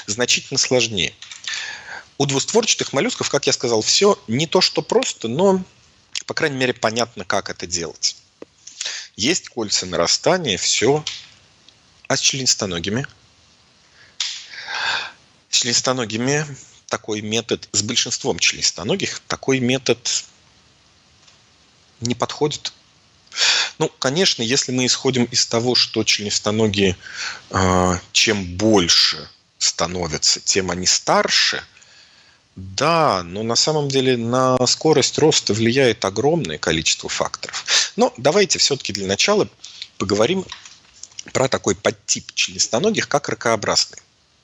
значительно сложнее. У двустворчатых моллюсков, как я сказал, все не то что просто, но, по крайней мере, понятно, как это делать. Есть кольца нарастания, все. А с членистоногими? С членистоногими такой метод, с большинством членистоногих такой метод не подходит. Ну, конечно, если мы исходим из того, что членистоногие, чем больше становятся, тем они старше, да, но на самом деле на скорость роста влияет огромное количество факторов. Но давайте все-таки для начала поговорим про такой подтип членистоногих, как ракообразные.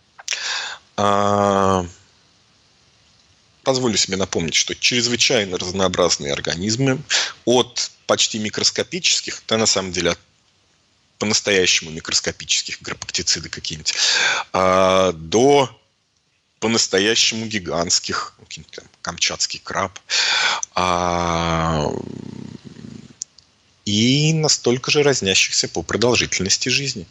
Позволю себе напомнить, что чрезвычайно разнообразные организмы, от почти микроскопических, да на самом деле от по-настоящему микроскопических, грапактициды какие-нибудь, до по-настоящему гигантских, там, камчатский краб, и настолько же разнящихся по продолжительности жизни.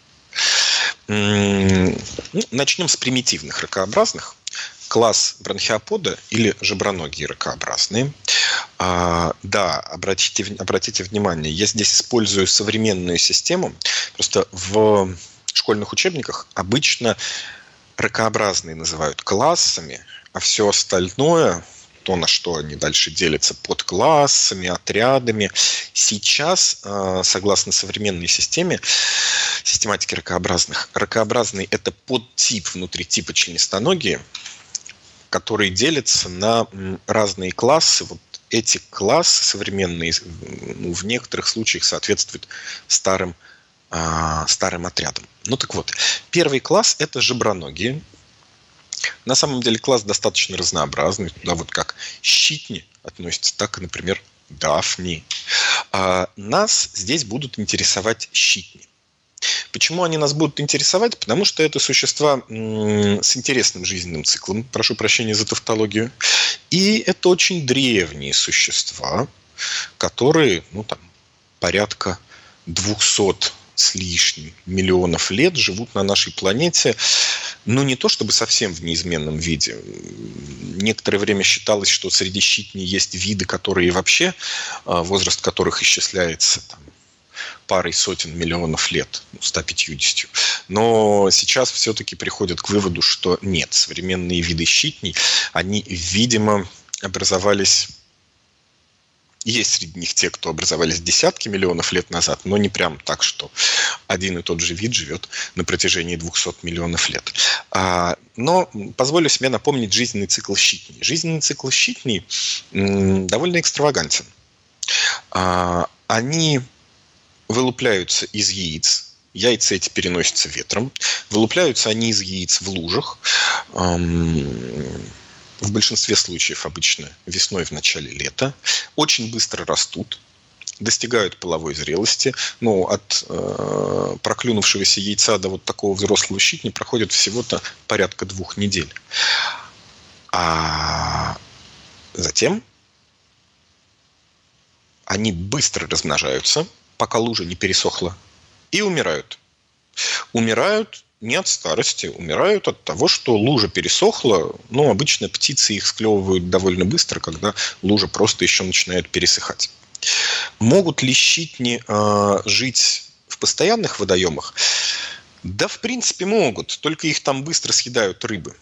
Начнем с примитивных ракообразных. Класс бронхиопода или жаброногие ракообразные. Да, обратите внимание, я здесь использую современную систему. Просто в школьных учебниках обычно ракообразные называют классами, а все остальное, то, на что они дальше делятся, подклассами, отрядами. Сейчас, согласно современной системе, систематики ракообразных, ракообразные – это подтип внутри типа членистоногие, которые делятся на разные классы. Вот эти классы современные, в некоторых случаях соответствуют старым отрядам. Ну так вот, первый класс – это жаброногие. На самом деле класс достаточно разнообразный. Туда вот как щитни относятся, так и, например, дафни. Нас здесь будут интересовать щитни. Почему они нас будут интересовать? Потому что это существа с интересным жизненным циклом, прошу прощения за тавтологию, и это очень древние существа, которые, порядка 200 с лишним миллионов лет живут на нашей планете, не то чтобы совсем в неизменном виде. Некоторое время считалось, что среди щитней есть виды, которые вообще, возраст которых исчисляется парой сотен миллионов лет, 150. Но сейчас все-таки приходят к выводу, что нет, современные виды щитней, они, видимо, образовались... Есть среди них те, кто образовались десятки миллионов лет назад, но не прям так, что один и тот же вид живет на протяжении 200 миллионов лет. Но позволю себе напомнить жизненный цикл щитней. Жизненный цикл щитней довольно экстравагантен. Они вылупляются из яиц. Яйца эти переносятся ветром. Вылупляются они из яиц в лужах. В большинстве случаев обычно весной в начале лета. Очень быстро растут. Достигают половой зрелости. От проклюнувшегося яйца до вот такого взрослого щитни проходит всего-то порядка 2 недель. А затем они быстро размножаются, пока лужа не пересохла, и умирают. Умирают не от старости, умирают от того, что лужа пересохла. Обычно птицы их склевывают довольно быстро, когда лужа просто еще начинает пересыхать. Могут ли щитни жить в постоянных водоемах? Да, в принципе, могут, только их там быстро съедают рыбы.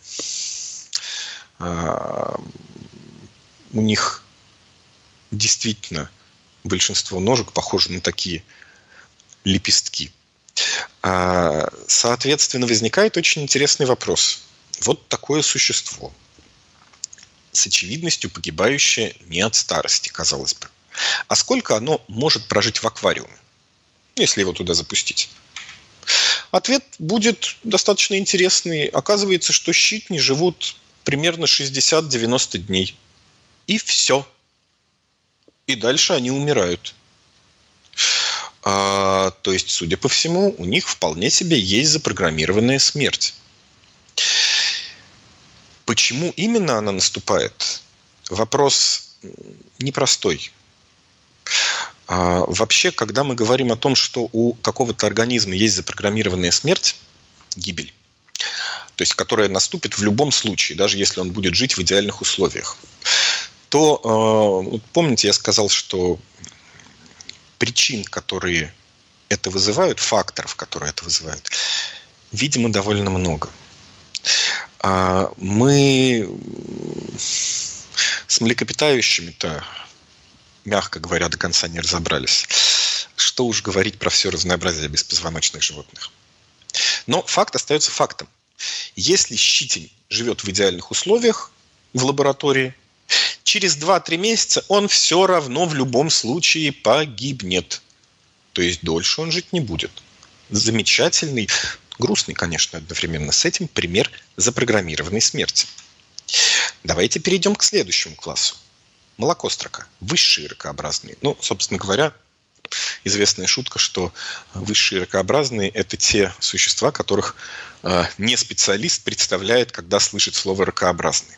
У них действительно большинство ножек похожи на такие лепестки. Соответственно, возникает очень интересный вопрос. Вот такое существо, с очевидностью погибающее не от старости, казалось бы. А сколько оно может прожить в аквариуме, если его туда запустить? Ответ будет достаточно интересный. Оказывается, что щитни живут примерно 60-90 дней. И все. И дальше они умирают. То есть, судя по всему, у них вполне себе есть запрограммированная смерть. Почему именно она наступает? Вопрос непростой. Вообще, когда мы говорим о том, что у какого-то организма есть запрограммированная смерть, гибель, то есть которое наступит в любом случае, даже если он будет жить в идеальных условиях, то, помните, я сказал, что причин, которые это вызывают, факторов, которые это вызывают, видимо, довольно много. Мы с млекопитающими-то, мягко говоря, до конца не разобрались. Что уж говорить про все разнообразие беспозвоночных животных. Но факт остается фактом. Если щитень живет в идеальных условиях в лаборатории, через 2-3 месяца он все равно в любом случае погибнет. То есть дольше он жить не будет. Замечательный, грустный, конечно, одновременно с этим пример запрограммированной смерти. Давайте перейдем к следующему классу. Молокострока. Высшие ракообразные. Ну, собственно говоря, известная шутка, что высшие ракообразные – это те существа, которых не специалист представляет, когда слышит слово «ракообразный».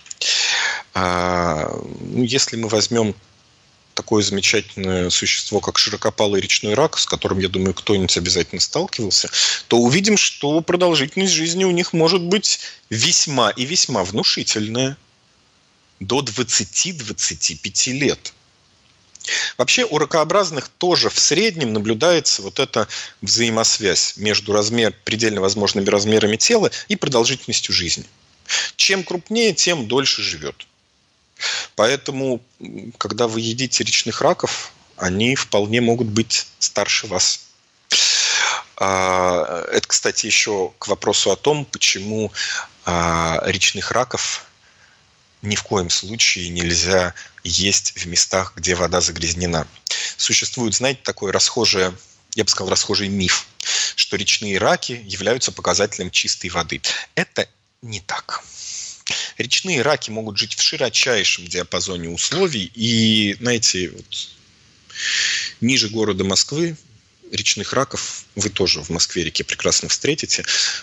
Если мы возьмем такое замечательное существо, как широкопалый речной рак, с которым, я думаю, кто-нибудь обязательно сталкивался, то увидим, что продолжительность жизни у них может быть весьма и весьма внушительная. До 20-25 лет. Вообще у ракообразных тоже в среднем наблюдается вот эта взаимосвязь между предельно возможными размерами тела и продолжительностью жизни. Чем крупнее, тем дольше живет. Поэтому, когда вы едите речных раков, они вполне могут быть старше вас. Это, кстати, еще к вопросу о том, почему речных раков ни в коем случае нельзя есть в местах, где вода загрязнена. Существует, знаете, такой расхожий, я бы сказал, расхожий миф, что речные раки являются показателем чистой воды. Это не так. Речные раки могут жить в широчайшем диапазоне условий, и, знаете, вот, ниже города Москвы речных раков вы тоже в Москве-реке прекрасно встретите.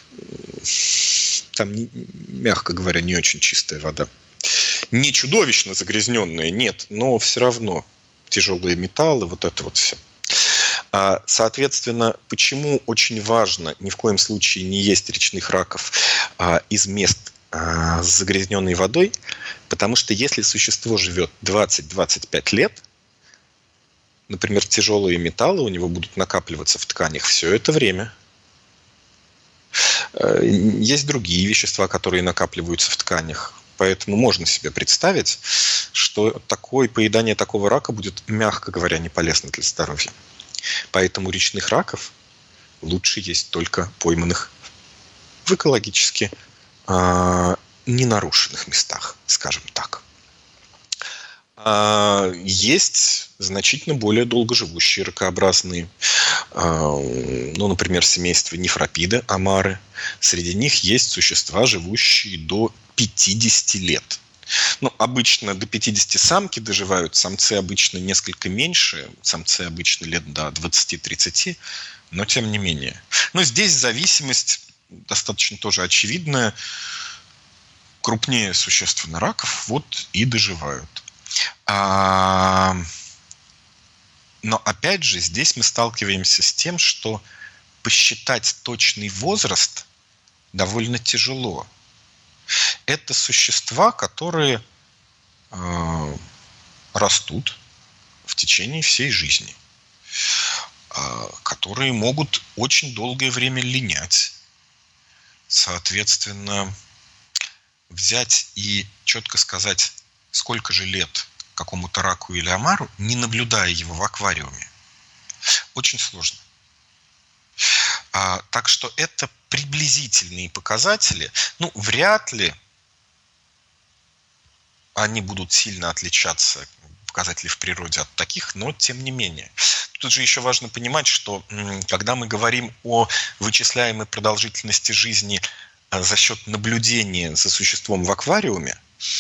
Там, мягко говоря, не очень чистая вода. Не чудовищно загрязненные, нет, но все равно тяжелые металлы, вот это вот все. Соответственно, почему очень важно ни в коем случае не есть речных раков из мест с загрязненной водой? Потому что если существо живет 20-25 лет, например, тяжелые металлы у него будут накапливаться в тканях все это время. Есть другие вещества, которые накапливаются в тканях. Поэтому можно себе представить, что поедание такого рака будет, мягко говоря, не полезно для здоровья. Поэтому речных раков лучше есть только пойманных в экологически ненарушенных местах, скажем так. Есть значительно более долгоживущие ракообразные. Например, семейство нефропиды, омары. Среди них есть существа, живущие до 50 лет. Обычно до 50 самки доживают, самцы обычно несколько меньше, самцы обычно лет до 20-30, но тем не менее. Но здесь зависимость достаточно тоже очевидная. Крупнее существенно раков вот и доживают. Но опять же, здесь мы сталкиваемся с тем, что посчитать точный возраст довольно тяжело. Это существа, которые растут в течение всей жизни, которые могут очень долгое время линять. Соответственно, взять и четко сказать, сколько же лет какому-то раку или омару, не наблюдая его в аквариуме, очень сложно. Так что это приблизительные показатели. Вряд ли они будут сильно отличаться, показатели в природе, от таких, но тем не менее. Тут же еще важно понимать, что когда мы говорим о вычисляемой продолжительности жизни за счет наблюдения за существом в аквариуме,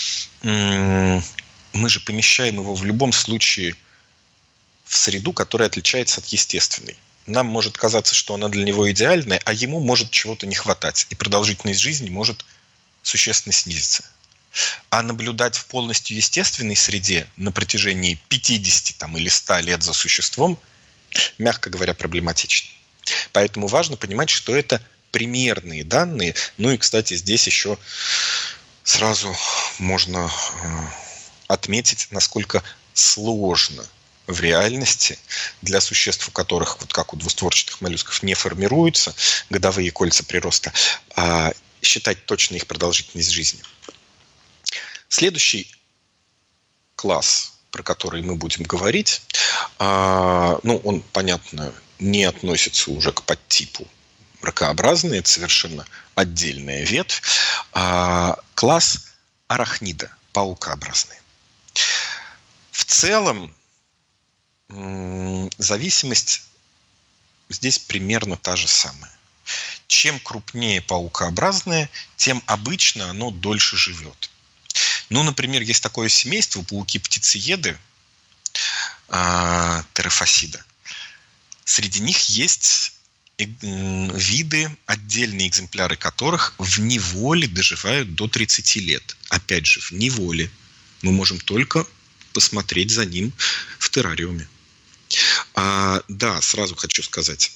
мы же помещаем его в любом случае в среду, которая отличается от естественной. Нам может казаться, что она для него идеальная, а ему может чего-то не хватать, и продолжительность жизни может существенно снизиться. А наблюдать в полностью естественной среде на протяжении 50 или 100 лет за существом, мягко говоря, проблематично. Поэтому важно понимать, что это примерные данные. Ну и, кстати, здесь еще сразу можно отметить, насколько сложно в реальности для существ, у которых, вот как у двустворчатых моллюсков, не формируются годовые кольца прироста, считать точно их продолжительность жизни. Следующий класс, про который мы будем говорить, он, понятно, не относится уже к подтипу ракообразные, это совершенно отдельная ветвь. Класс арахнида, паукообразные. В целом, зависимость здесь примерно та же самая. Чем крупнее паукообразное, тем обычно оно дольше живет. Ну, например, есть такое семейство, пауки-птицееды, терафасида. Среди них есть виды, отдельные экземпляры которых в неволе доживают до 30 лет. Опять же, в неволе. Мы можем только посмотреть за ним в террариуме. Да, сразу хочу сказать.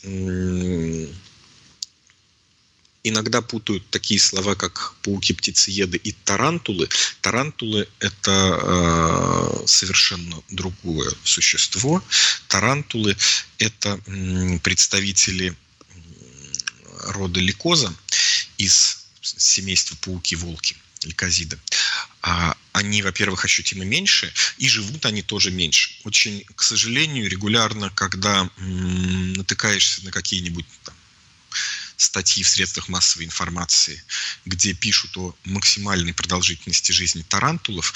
Иногда путают такие слова, как пауки-птицееды и тарантулы. Тарантулы – это совершенно другое существо. Тарантулы – это представители рода ликоза из семейства пауки-волки, ликозида. Они, во-первых, ощутимо меньше, и живут они тоже меньше. Очень, к сожалению, регулярно, когда натыкаешься на какие-нибудь статьи в средствах массовой информации, где пишут о максимальной продолжительности жизни тарантулов,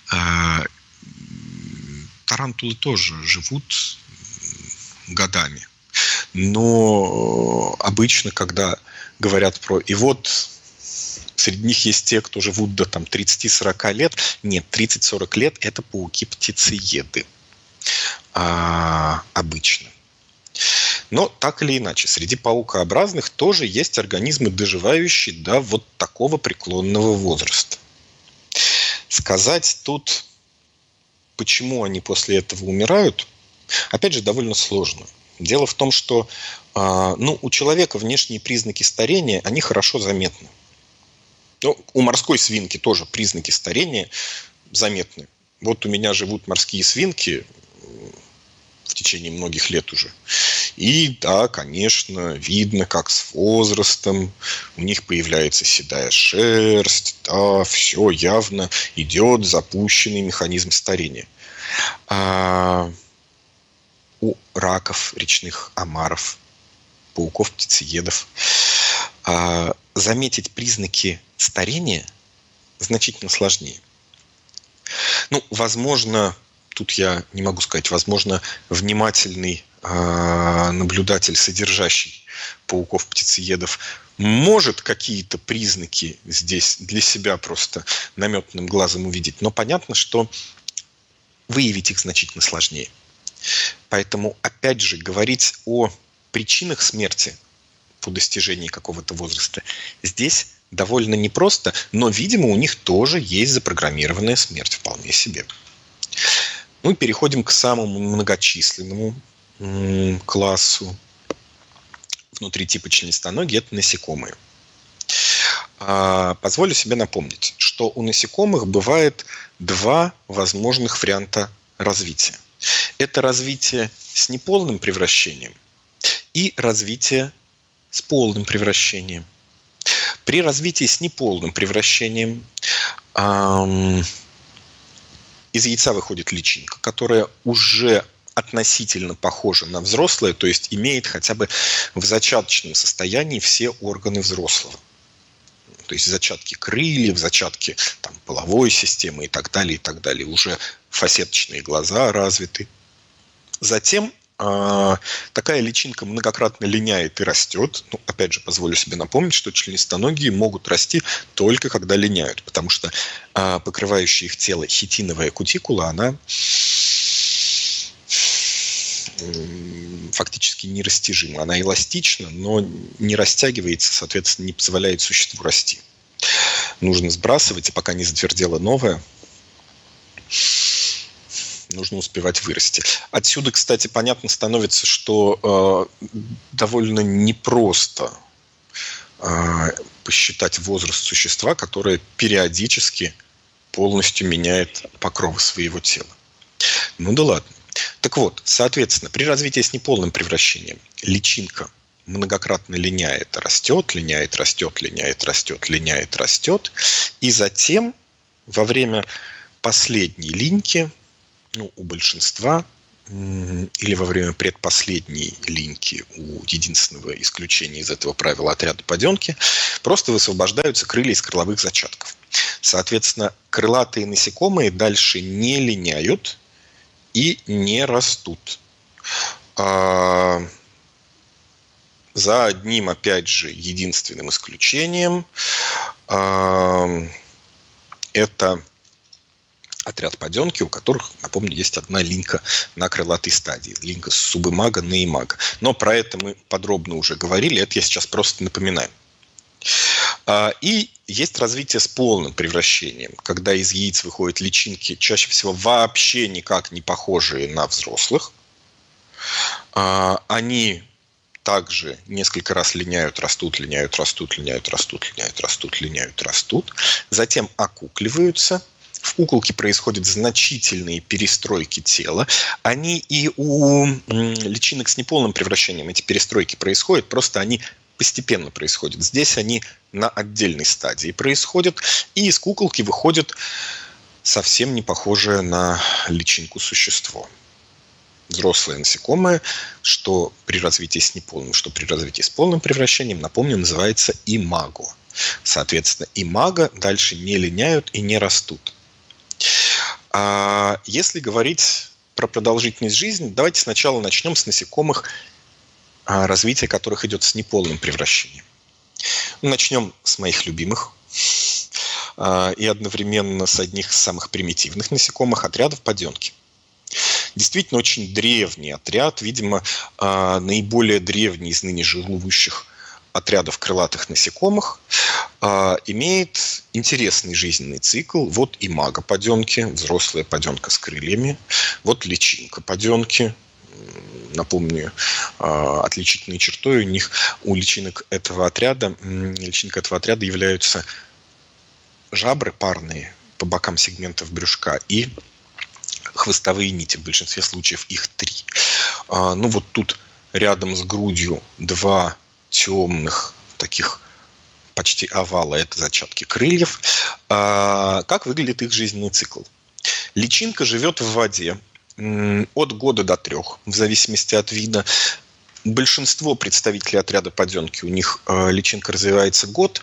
тарантулы тоже живут годами. Но обычно, когда говорят про... И вот среди них есть те, кто живут до 30-40 лет. Нет, 30-40 лет – это пауки-птицееды. Обычно. Но так или иначе, среди паукообразных тоже есть организмы, доживающие до вот такого преклонного возраста. Сказать тут, почему они после этого умирают, опять же, довольно сложно. Дело в том, что у человека внешние признаки старения, они хорошо заметны. У морской свинки тоже признаки старения заметны. Вот у меня живут морские свинки в течение многих лет уже. И да, конечно, видно, как с возрастом у них появляется седая шерсть, да, все явно идет запущенный механизм старения. У раков, речных омаров, пауков-птицеедов заметить признаки старения значительно сложнее. Возможно, тут я не могу сказать, возможно, внимательный наблюдатель, содержащий пауков-птицеедов, может какие-то признаки здесь для себя просто наметанным глазом увидеть, но понятно, что выявить их значительно сложнее. Поэтому, опять же, говорить о причинах смерти по достижении какого-то возраста здесь довольно непросто, но, видимо, у них тоже есть запрограммированная смерть вполне себе. Переходим к самому многочисленному классу внутри типа членистоногие – это насекомые. Позволю себе напомнить, что у насекомых бывает два возможных варианта развития. Это развитие с неполным превращением и развитие с полным превращением. При развитии с неполным превращением из яйца выходит личинка, которая уже относительно похожа на взрослое, то есть имеет хотя бы в зачаточном состоянии все органы взрослого. То есть зачатки крыльев, зачатки половой системы и так далее, и так далее. Уже фасеточные глаза развиты. Затем такая личинка многократно линяет и растет. Опять же, позволю себе напомнить, что членистоногие могут расти только когда линяют, потому что покрывающая их тело хитиновая кутикула, она фактически нерастяжима. Она эластична, но не растягивается, соответственно, не позволяет существу расти. Нужно сбрасывать, и пока не затвердело новое, нужно успевать вырасти. Отсюда, кстати, понятно становится, что довольно непросто посчитать возраст существа, которое периодически полностью меняет покровы своего тела. Ну да ладно. Так вот, соответственно, при развитии с неполным превращением личинка многократно линяет, растет, линяет, растет, линяет, растет, линяет, растет. И затем во время последней линьки, у большинства, или во время предпоследней линьки у единственного исключения из этого правила отряда паденки, просто высвобождаются крылья из крыловых зачатков. Соответственно, крылатые насекомые дальше не линяют и не растут. За одним, опять же, единственным исключением, это отряд паденки, у которых, напомню, есть одна линька на крылатой стадии. Линька с субимага на имага. Но про это мы подробно уже говорили. Это я сейчас просто напоминаю. И есть развитие с полным превращением, когда из яиц выходят личинки, чаще всего вообще никак не похожие на взрослых. Они также несколько раз линяют, растут, линяют, растут, линяют, растут, линяют, растут, линяют, растут. Затем окукливаются. В куколке происходят значительные перестройки тела. Они и у личинок с неполным превращением, эти перестройки происходят, просто они постепенно происходят. Здесь они на отдельной стадии происходят. И из куколки выходит совсем не похожее на личинку существо. Взрослое насекомое, что при развитии с неполным, что при развитии с полным превращением, напомню, называется имаго. Соответственно, имаго дальше не линяют и не растут. А если говорить про продолжительность жизни, давайте сначала начнем с насекомых, развитие которых идет с неполным превращением. Начнем с моих любимых и одновременно с одних из самых примитивных насекомых, отрядов паденки. Действительно очень древний отряд, видимо, наиболее древний из ныне живущих отрядов крылатых насекомых, имеет интересный жизненный цикл. Вот имаго паденки, взрослая паденка с крыльями. Вот личинка паденки. Напомню, отличительной чертой у личинок этого отряда являются жабры парные по бокам сегментов брюшка и хвостовые нити. В большинстве случаев их 3. Вот тут рядом с грудью 2 темных таких почти овала, это зачатки крыльев. Как выглядит их жизненный цикл? Личинка живет в воде от года до 3, в зависимости от вида. Большинство представителей отряда паденки, у них личинка развивается год.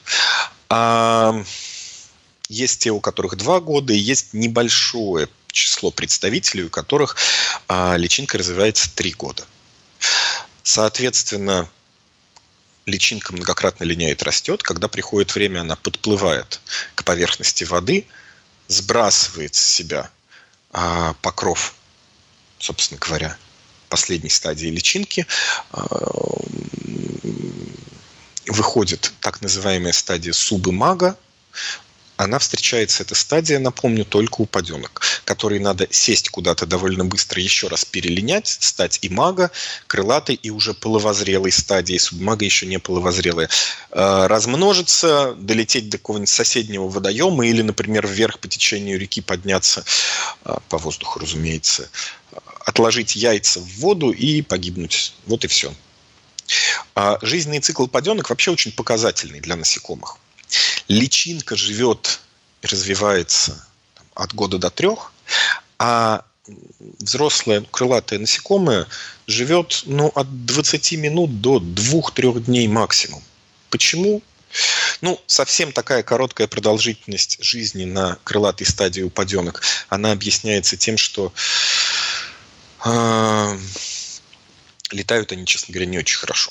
Есть те, у которых 2 года, и есть небольшое число представителей, у которых личинка развивается 3 года. Соответственно, личинка многократно линяет, растет. Когда приходит время, она подплывает к поверхности воды, сбрасывает с себя покров, собственно говоря, последней стадии личинки. Выходит так называемая стадия субимага. Она встречается, эта стадия, напомню, только у паденок, которые надо сесть куда-то довольно быстро, еще раз перелинять, стать имаго, крылатой и уже половозрелой стадии, субимаго еще не половозрелая, размножиться, долететь до какого-нибудь соседнего водоема или, например, вверх по течению реки подняться, по воздуху, разумеется, отложить яйца в воду и погибнуть. Вот и все. Жизненный цикл паденок вообще очень показательный для насекомых. Личинка живет и развивается от года до 3, а взрослое крылатое насекомое живет от 20 минут до 2-3 дней максимум. Почему? Совсем такая короткая продолжительность жизни на крылатой стадии у паденок, она объясняется тем, что летают они, честно говоря, не очень хорошо.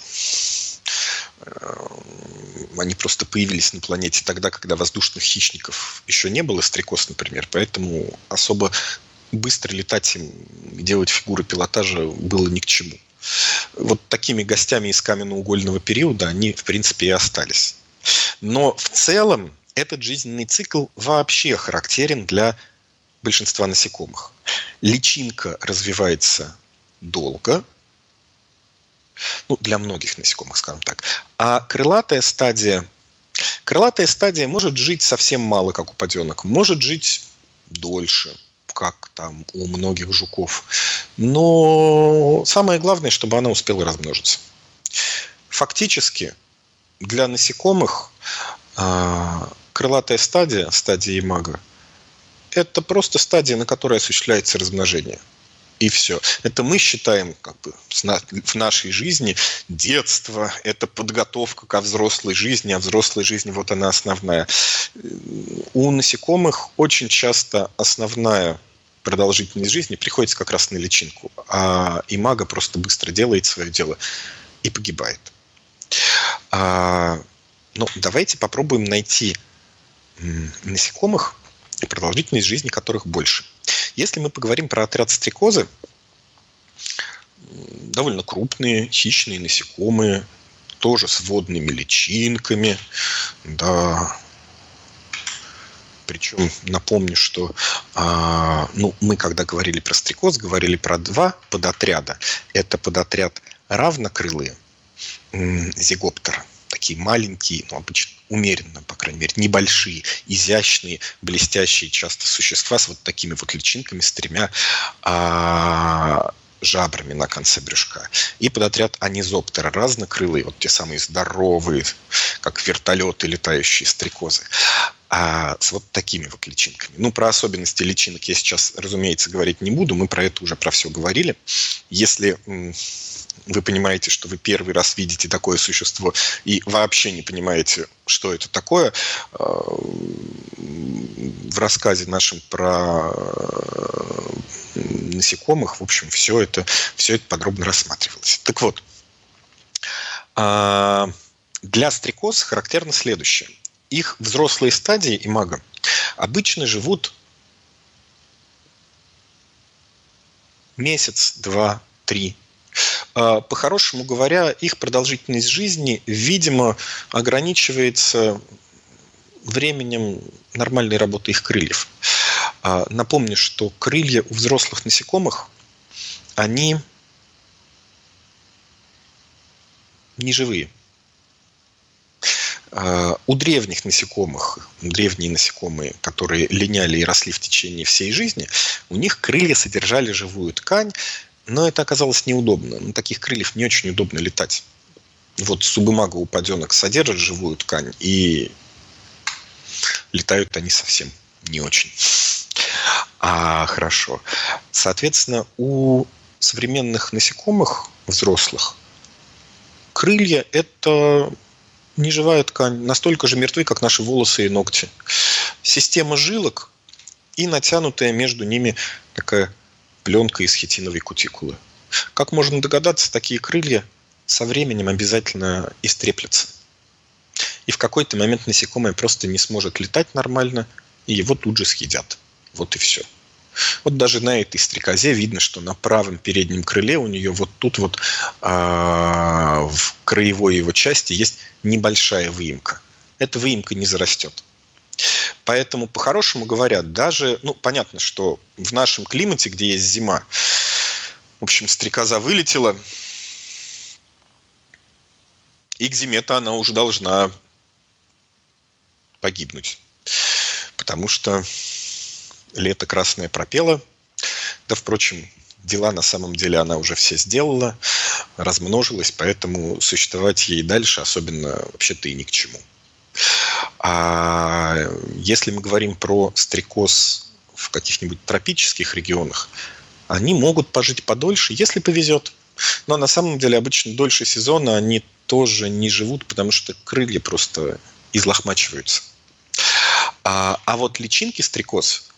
Они просто появились на планете тогда, когда воздушных хищников еще не было, стрекоз, например, поэтому особо быстро летать им, делать фигуры пилотажа было ни к чему. Вот такими гостями из каменноугольного периода они, в принципе, и остались. Но в целом этот жизненный цикл вообще характерен для большинства насекомых. Личинка развивается долго, Ну, для многих насекомых, скажем так. А крылатая стадия может жить совсем мало, как у паденок, может жить дольше, как там у многих жуков. Но самое главное, чтобы она успела размножиться. Фактически для насекомых крылатая стадия, стадия имага, это просто стадия, на которой осуществляется размножение. И все. Это мы считаем как бы в нашей жизни детство, это подготовка ко взрослой жизни, а взрослой жизни вот она основная. У насекомых очень часто основная продолжительность жизни приходится как раз на личинку, а имага просто быстро делает свое дело и погибает. Но давайте попробуем найти насекомых, продолжительность жизни которых больше. Если мы поговорим про отряд стрекозы, довольно крупные хищные насекомые, тоже с водными личинками, да. Причем напомню, что мы когда говорили про стрекоз, говорили про два подотряда. Это подотряд равнокрылые, зигоптера, такие маленькие, обычно умеренно, по крайней мере, небольшие, изящные, блестящие часто существа с вот такими вот личинками, с тремя жабрами на конце брюшка. И подотряд анизоптера, разнокрылые, вот те самые здоровые, как вертолеты, летающие стрекозы, с вот такими вот личинками. Про особенности личинок я сейчас, разумеется, говорить не буду, мы про это уже про все говорили. Если вы понимаете, что вы первый раз видите такое существо и вообще не понимаете, что это такое, в рассказе нашем про насекомых, в общем, все это подробно рассматривалось. Так вот, для стрекоз характерно следующее. Их взрослые стадии имага обычно живут месяц, два, три. По-хорошему говоря, их продолжительность жизни, видимо, ограничивается временем нормальной работы их крыльев. Напомню, что крылья у взрослых насекомых, они не живые. У древних насекомых, древние насекомые, которые линяли и росли в течение всей жизни, у них крылья содержали живую ткань, но это оказалось неудобно. На таких крыльях не очень удобно летать. Вот субимага у паденок содержит живую ткань, и летают они совсем не очень. Хорошо. Соответственно, у современных насекомых, взрослых, крылья – это неживая ткань, настолько же мертвы, как наши волосы и ногти. Система жилок и натянутая между ними такая пленка из хитиновой кутикулы. Как можно догадаться, такие крылья со временем обязательно истреплятся. И в какой-то момент насекомое просто не сможет летать нормально, и его тут же съедят. Вот и все. Вот даже на этой стрекозе видно, что на правом переднем крыле у нее вот тут вот в краевой его части есть небольшая выемка. Эта выемка не зарастет. Поэтому, по-хорошему говоря, даже, понятно, что в нашем климате, где есть зима, в общем, стрекоза вылетела, и к зиме-то она уже должна погибнуть. Потому что лето красное пропело. Да, впрочем, дела на самом деле она уже все сделала, размножилась, поэтому существовать ей дальше особенно вообще-то и ни к чему. А если мы говорим про стрекоз в каких-нибудь тропических регионах, они могут пожить подольше, если повезет. Но на самом деле обычно дольше сезона они тоже не живут, потому что крылья просто излохмачиваются. А вот личинки стрекоз,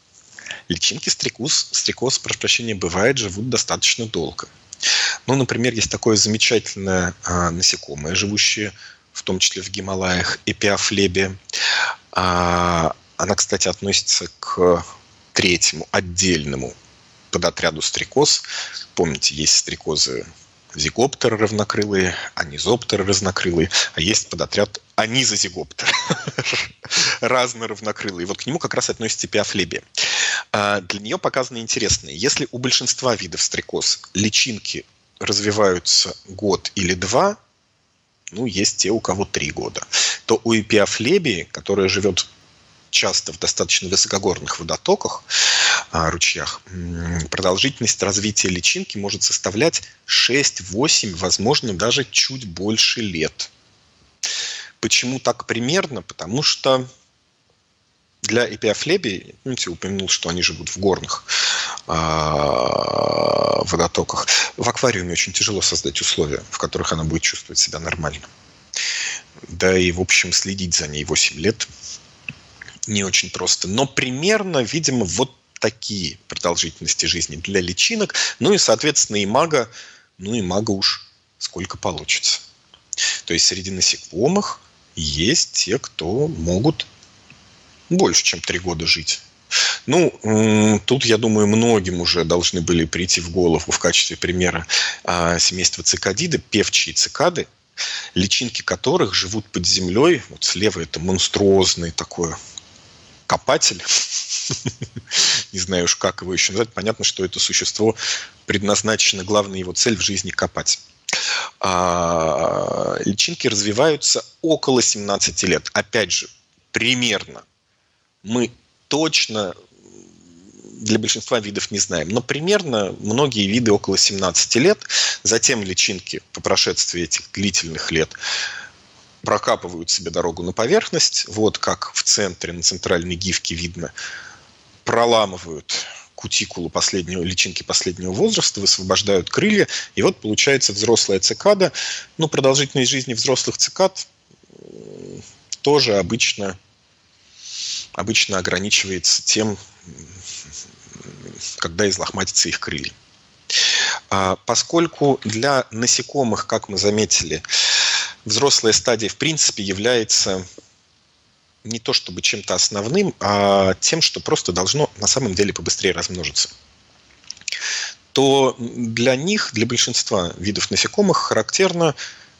прошу прощения, бывает, живут достаточно долго. Например, есть такое замечательное насекомое, живущее в том числе в Гималаях, эпиофлебия. Она, кстати, относится к третьему отдельному подотряду стрекоз. Помните, есть стрекозы зигоптеры равнокрылые, анизоптеры разнокрылые, а есть подотряд анизозигоптер, разноравнокрылые. Вот к нему как раз относится эпиофлебия. Для нее показано интересное. Если у большинства видов стрекоз личинки развиваются год или два, ну, есть те, у кого 3 года, то у эпиофлебии, которая живет часто в достаточно высокогорных водотоках, ручьях, продолжительность развития личинки может составлять 6-8, возможно, даже чуть больше лет. Почему так примерно? Потому что для эпиофлебии, помните, упомянул, что они живут в горных водотоках. В аквариуме очень тяжело создать условия, в которых она будет чувствовать себя нормально. Да и, в общем, следить за ней 8 лет не очень просто. Но примерно, видимо, вот такие продолжительности жизни для личинок. Ну и, соответственно, имага уж сколько получится. То есть среди насекомых есть те, кто могут больше, чем 3 года жить. Ну, тут, я думаю, многим уже должны были прийти в голову в качестве примера семейства цикадиды, певчие цикады, личинки которых живут под землей. Вот слева это монструозный такой копатель. Не знаю уж, как его еще назвать. Понятно, что это существо предназначено, главная его цель в жизни — копать. Личинки развиваются около 17 лет. Опять же, примерно. Мы точно для большинства видов не знаем, но примерно многие виды около 17 лет. Затем личинки по прошествии этих длительных лет прокапывают себе дорогу на поверхность. Вот как в центре, на центральной гифке видно, проламывают кутикулу личинки последнего возраста, высвобождают крылья, и вот получается взрослая цикада. Ну, продолжительность жизни взрослых цикад тоже обычно ограничивается тем, когда излохматятся их крылья. Поскольку для насекомых, как мы заметили, взрослая стадия в принципе является не то чтобы чем-то основным, а тем, что просто должно на самом деле побыстрее размножиться, то для них, для большинства видов насекомых характерно,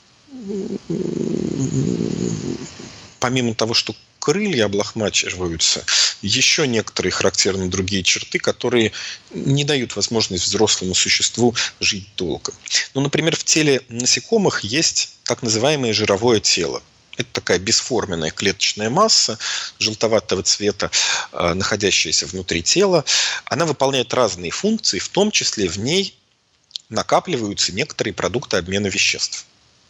помимо того, что крылья облохмачиваются, еще некоторые характерны другие черты, которые не дают возможность взрослому существу жить долго. Ну, например, в теле насекомых есть так называемое жировое тело. Это такая бесформенная клеточная масса желтоватого цвета, находящаяся внутри тела. Она выполняет разные функции, в том числе в ней накапливаются некоторые продукты обмена веществ.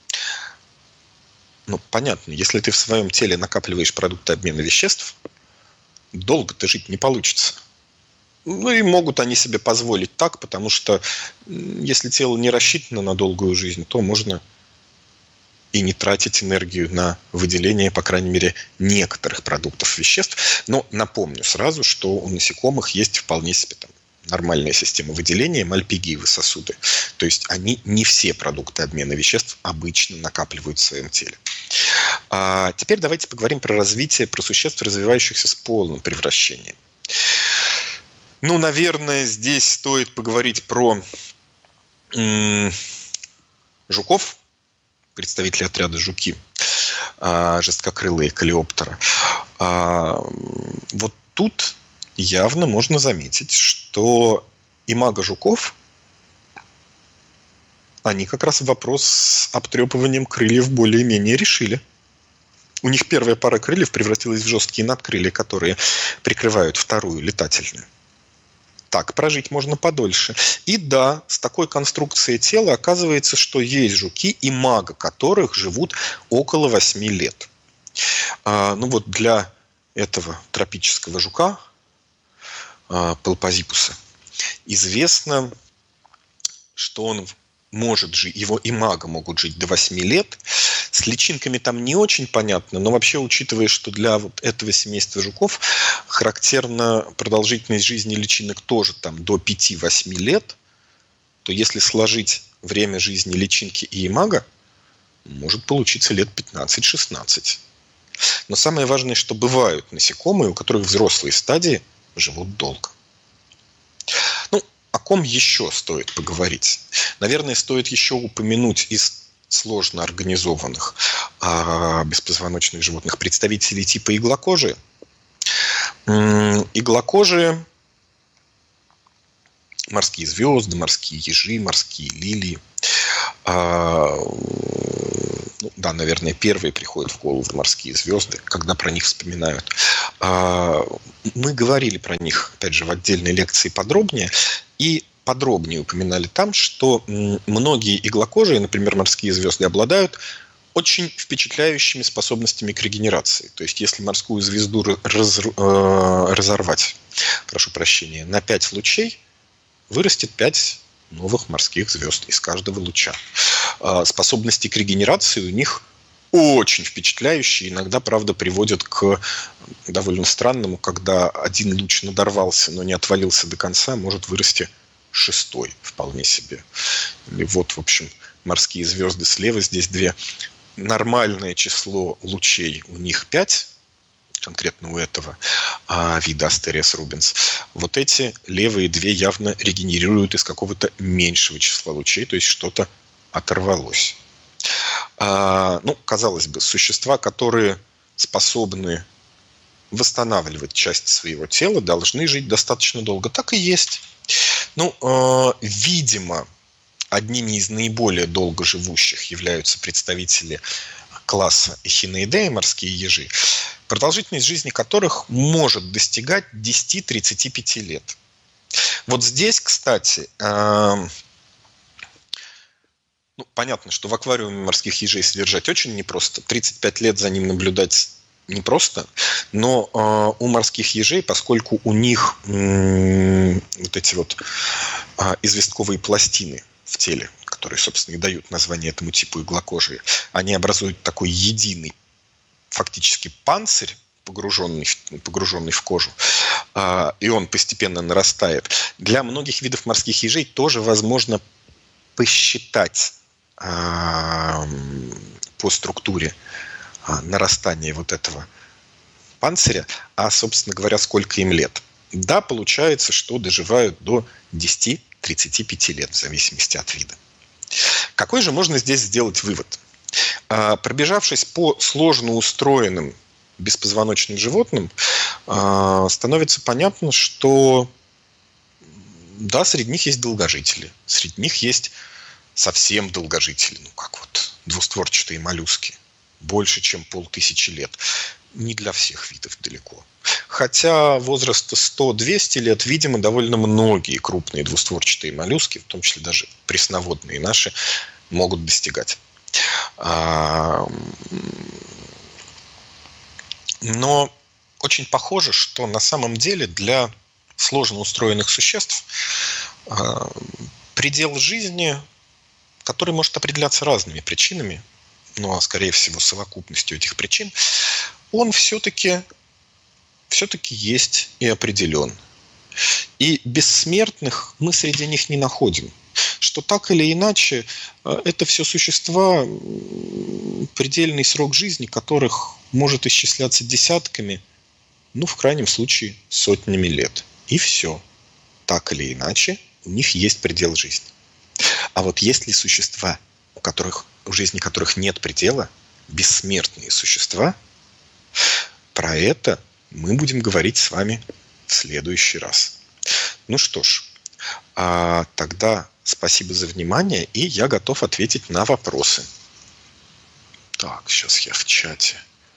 Ну, понятно, если ты в своем теле накапливаешь продукты обмена веществ, долго-то жить не получится. Ну и могут они себе позволить так, потому что если тело не рассчитано на долгую жизнь, то можно и не тратить энергию на выделение, по крайней мере, некоторых продуктов веществ. Но напомню сразу, что у насекомых есть вполне себе нормальная система выделения, мальпигиевые сосуды. То есть они не все продукты обмена веществ обычно накапливают в своем теле. А теперь давайте поговорим про развитие, про существ, развивающихся с полным превращением. Ну, наверное, здесь стоит поговорить про жуков, представители отряда жуки, жесткокрылые калиоптера. Вот тут явно можно заметить, что имага жуков, они как раз вопрос с обтрепыванием крыльев более-менее решили. У них первая пара крыльев превратилась в жесткие надкрылья, которые прикрывают вторую, летательную. Так прожить можно подольше. И да, с такой конструкцией тела оказывается, что есть жуки, имага которых живут около 8 лет. Ну вот для этого тропического жука, Пелпозипуса, известно, что он может жить, его имага могут жить до 8 лет. С личинками там не очень понятно, но вообще, учитывая, что для вот этого семейства жуков характерна продолжительность жизни личинок тоже там до 5-8 лет, то если сложить время жизни личинки и имага, может получиться лет 15-16. Но самое важное, что бывают насекомые, у которых взрослые стадии живут долго. Ну, о ком еще стоит поговорить? Наверное, стоит еще упомянуть из сложно организованных беспозвоночных животных представителей типа иглокожие. Иглокожие, морские звезды, морские ежи, морские лилии. Ну, да, наверное, первые приходят в голову морские звезды, когда про них вспоминают. Мы говорили про них, опять же, в отдельной лекции подробнее, и подробнее упоминали там, что многие иглокожие, например, морские звезды, обладают очень впечатляющими способностями к регенерации. То есть, если морскую звезду разорвать, прошу прощения, на 5 лучей, вырастет 5 новых морских звезд из каждого луча. Способности к регенерации у них очень впечатляющие. Иногда, правда, приводят к довольно странному, когда один луч надорвался, но не отвалился до конца, может вырасти 6-й вполне себе. Или вот, в общем, морские звезды слева, здесь 2. Нормальное число лучей у них 5, конкретно у этого вида Астериас рубенс. Вот эти левые 2 явно регенерируют из какого-то меньшего числа лучей, то есть что-то оторвалось. Ну, казалось бы, существа, которые способны восстанавливать части своего тела, должны жить достаточно долго. Так и есть. Ну, видимо, одними из наиболее долго живущих являются представители класса Эхинеидеи, морские ежи, продолжительность жизни которых может достигать 10-35 лет. Вот здесь, кстати, ну, понятно, что в аквариуме морских ежей содержать очень непросто. 35 лет за ним наблюдать непросто. Но у морских ежей, поскольку у них вот эти вот известковые пластины в теле, которые, собственно, и дают название этому типу иглокожие, они образуют такой единый фактически панцирь, погруженный в кожу, и он постепенно нарастает. Для многих видов морских ежей тоже возможно посчитать по структуре нарастания вот этого панциря, а, собственно говоря, сколько им лет. Да, получается, что доживают до 10-35 лет, в зависимости от вида. Какой же можно здесь сделать вывод? Пробежавшись по сложно устроенным беспозвоночным животным, становится понятно, что да, среди них есть долгожители, среди них есть совсем долгожители, ну как вот двустворчатые моллюски, больше, чем 500 лет. Не для всех видов далеко. Хотя возраста 100-200 лет, видимо, довольно многие крупные двустворчатые моллюски, в том числе даже пресноводные наши, могут достигать. Но очень похоже, что на самом деле для сложно устроенных существ предел жизни, который может определяться разными причинами, ну а скорее всего совокупностью этих причин, он все-таки есть и определен. И бессмертных мы среди них не находим. Что так или иначе, это все существа, предельный срок жизни которых может исчисляться десятками, ну, в крайнем случае, сотнями лет. И все. Так или иначе, у них есть предел жизни. А вот есть ли существа, у жизни которых нет предела, бессмертные существа, про это мы будем говорить с вами в следующий раз. Ну что ж, тогда спасибо за внимание, и я готов ответить на вопросы. Так, сейчас я в чате.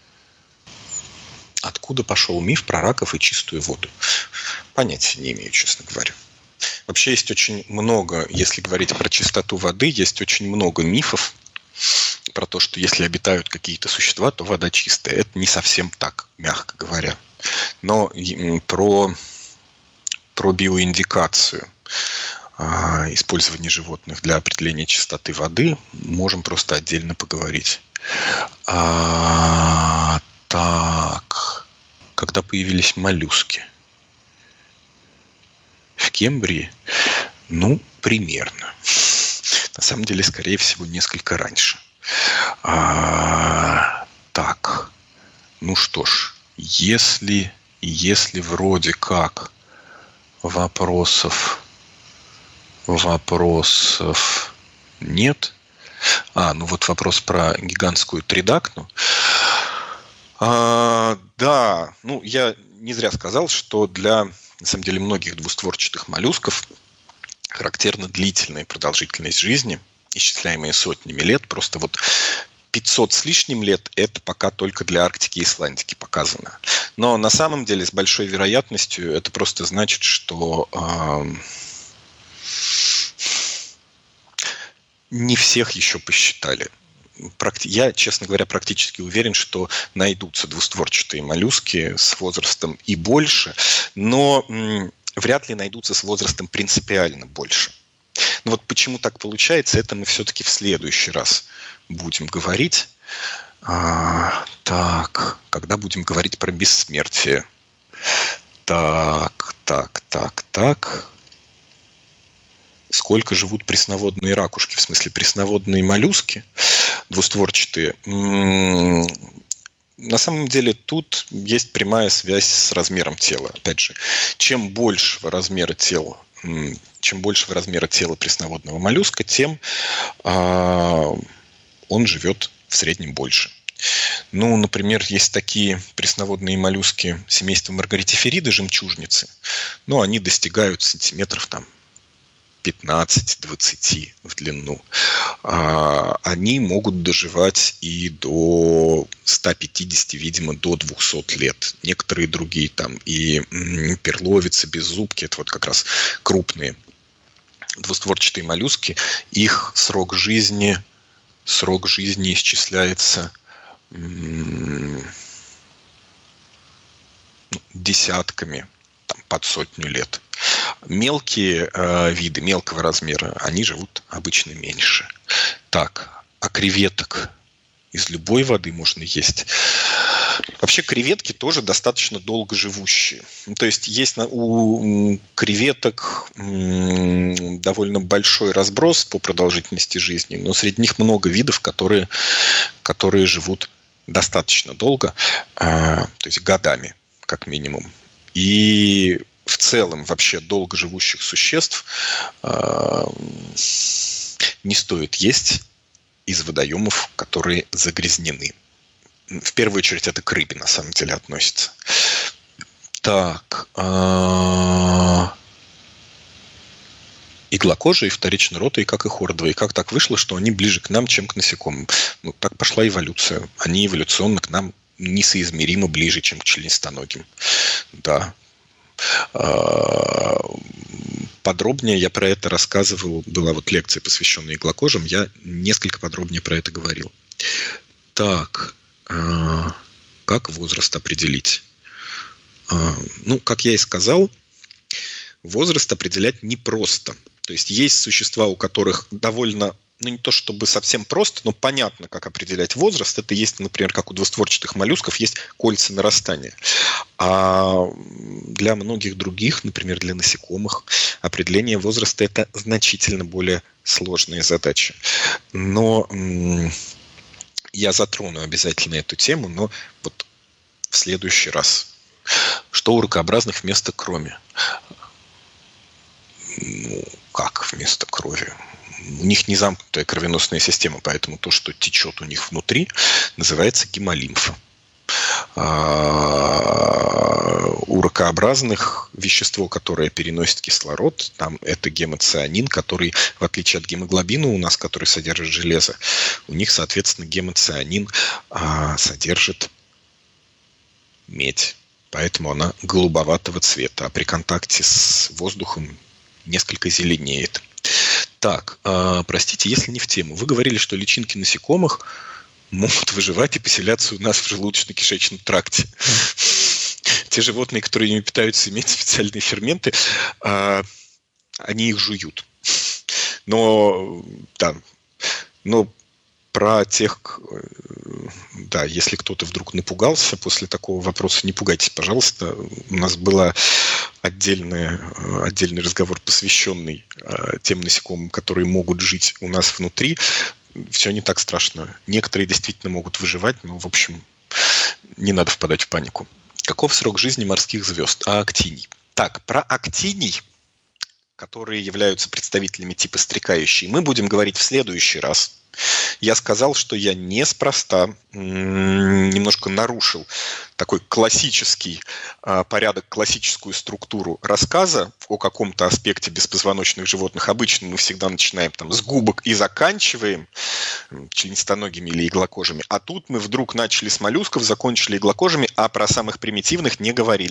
Откуда пошел миф про раков и чистую воду? Понятия не имею, честно говоря. Вообще есть очень много, если говорить про чистоту воды, есть очень много мифов про то, что если обитают какие-то существа, то вода чистая. Это не совсем так, мягко говоря. Но про биоиндикацию использования животных для определения чистоты воды можем просто отдельно поговорить. Так, когда появились моллюски? В Кембрии? Ну, примерно. На самом деле, скорее всего, несколько раньше. Так, ну что ж, если вроде как вопросов нет. Ну вот вопрос про гигантскую тридакну. Да, ну я не зря сказал, что для, на самом деле, многих двустворчатых моллюсков характерна длительная продолжительность жизни. исчисляемые сотнями лет. Просто вот 500 с лишним лет – это пока только для Арктики и Исландики показано. Но на самом деле с большой вероятностью это просто значит, что не всех еще посчитали. Я, честно говоря, практически уверен, что найдутся двустворчатые моллюски с возрастом и больше, но вряд ли найдутся с возрастом принципиально больше. Но вот почему так получается, это мы все-таки в следующий раз будем говорить. Так, когда будем говорить про бессмертие. Так. Сколько живут пресноводные ракушки, в смысле пресноводные моллюски двустворчатые? На самом деле тут есть прямая связь с размером тела. Опять же, чем большего размера тела пресноводного моллюска, тем он живет в среднем больше. Ну, например, есть такие пресноводные моллюски семейства маргаритифериды, жемчужницы. Но они достигают сантиметров 15-20 в длину. Они могут доживать и до 150, видимо, до 200 лет. Некоторые другие и перловицы, беззубки, это вот как раз крупные двустворчатые моллюски. Их срок жизни исчисляется десятками, под 100 лет. Мелкие виды, мелкого размера, они живут обычно меньше. Так, а креветок из любой воды можно есть. Вообще креветки тоже достаточно долго живущие. То есть у креветок довольно большой разброс по продолжительности жизни, но среди них много видов, которые живут достаточно долго, то есть годами, как минимум. И в целом вообще долгоживущих существ не стоит есть из водоемов, которые загрязнены. В первую очередь это к рыбе на самом деле относится. Так. Иглокожие, вторичноротые, как и хордовые. Как так вышло, что они ближе к нам, чем к насекомым? Ну, так пошла эволюция. Они эволюционно к нам несоизмеримо ближе, чем к членистоногим. Да. Подробнее я про это рассказывал. Была вот лекция, посвященная иглокожим. Я несколько подробнее про это говорил. Так. Как возраст определить? Ну, как я и сказал, возраст определять непросто. То есть есть существа, у которых довольно, не то чтобы совсем просто, но понятно, как определять возраст. Это есть, например, как у двустворчатых моллюсков, есть кольца нарастания. А для многих других, например, для насекомых, определение возраста – это значительно более сложная задача. Но я затрону обязательно эту тему, но вот в следующий раз. Что у ракообразных вместо крови? Ну, как вместо крови? У них не замкнутая кровеносная система, поэтому то, что течет у них внутри, называется гемолимфа. У ракообразных вещество, которое переносит кислород, там это гемоцианин, который, в отличие от гемоглобина у нас, который содержит железо, у них, соответственно, гемоцианин содержит медь. Поэтому она голубоватого цвета, а при контакте с воздухом несколько зеленеет. Так, простите, если не в тему. Вы говорили, что личинки насекомых могут выживать и поселяться у нас в желудочно-кишечном тракте. Те животные, которые ими питаются, имеют специальные ферменты, они их жуют. Но про тех, да, если кто-то вдруг напугался после такого вопроса, не пугайтесь, пожалуйста. У нас был отдельный разговор, посвященный тем насекомым, которые могут жить у нас внутри. Все не так страшно. Некоторые действительно могут выживать, но, в общем, не надо впадать в панику. Каков срок жизни морских звезд? А актиний? Так, про актиний, которые являются представителями типа стрекающей, мы будем говорить в следующий раз. Я сказал, что я неспроста немножко нарушил такой классический порядок, классическую структуру рассказа о каком-то аспекте беспозвоночных животных. Обычно мы всегда начинаем там с губок и заканчиваем членистоногими или иглокожими. А тут мы вдруг начали с моллюсков, закончили иглокожими, а про самых примитивных не говорили.